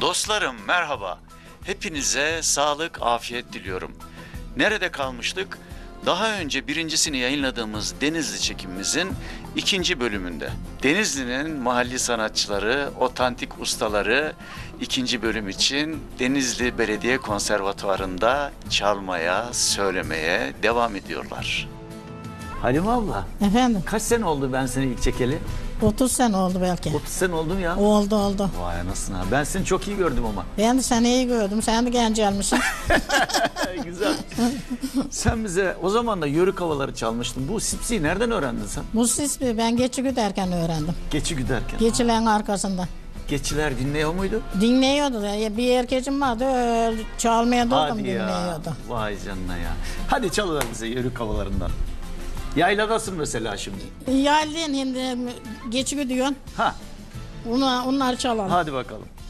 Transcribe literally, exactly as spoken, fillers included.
Dostlarım merhaba. Hepinize sağlık, afiyet diliyorum. Nerede kalmıştık? Daha önce birincisini yayınladığımız Denizli çekimimizin ikinci bölümünde. Denizli'nin mahalli sanatçıları, otantik ustaları ikinci bölüm için Denizli Belediye Konservatuvarı'nda çalmaya, söylemeye devam ediyorlar. Halime abla. Efendim? Kaç sene oldu ben seni ilk çekeli? otuz sene oldu belki. otuz sene oldu mu ya? Oldu oldu. Vay anasını ha. Ben seni çok iyi gördüm ama. Ben de seni iyi gördüm. Sen de genç gelmişsin. Güzel. Sen bize o zaman da yörük havaları çalmıştın. Bu sipsiyi nereden öğrendin sen? Bu sispi ben geçi güderken öğrendim. Geçi güderken. Geçilerin arkasında. Geçiler dinliyor muydu? Dinliyordu da. Bir erkecim vardı. öyle Çalmaya durdum Hadi ya. dinliyordu. Vay canına ya. Hadi çalıver bize yörük havalarından. Yayladasın mesela şimdi. Yaylın şimdi geçi gidiyorsun. Ha. Onlar, onlar çalalım. Hadi bakalım.